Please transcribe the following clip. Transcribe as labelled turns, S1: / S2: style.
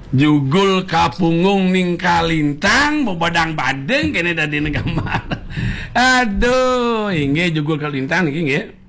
S1: jugul kapunggung ning kalintang bobadang badeng kene da dina gambar. Aduh, inge jugul kalintang niki nggih.